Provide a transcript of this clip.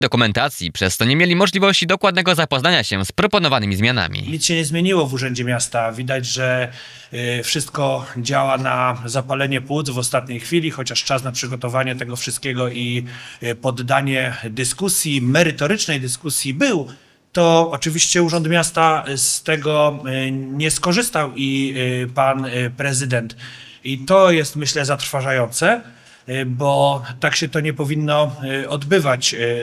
dokumentacji, przez co nie mieli możliwości dokładnego zapoznania się z proponowanymi zmianami. Nic się nie zmieniło w Urzędzie Miasta. Widać, że wszystko działa na zapalenie płuc w ostatniej chwili, chociaż czas na przygotowanie tego wszystkiego i poddanie dyskusji, merytorycznej dyskusji był, to oczywiście Urząd Miasta z tego nie skorzystał i pan prezydent. I to jest, myślę, zatrważające, bo tak się to nie powinno odbywać.